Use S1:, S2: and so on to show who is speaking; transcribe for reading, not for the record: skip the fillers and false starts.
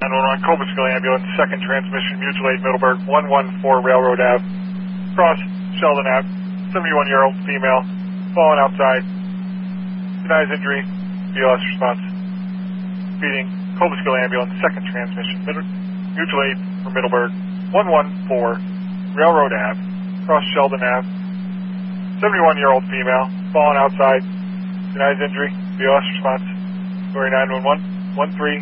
S1: 911 Cobblestone Ambulance, second transmission, mutual aid, Middleburg, 114 Railroad Ave, cross Sheldon Ave, 71-year-old female, fallen outside, denies injury, BLS response, speeding, Cobblestone Ambulance, second transmission, mutual aid for Middleburg, 114 Railroad Ave, cross Sheldon Ave, 71-year-old female, fallen outside, denies injury, BLS response, Story 911, 13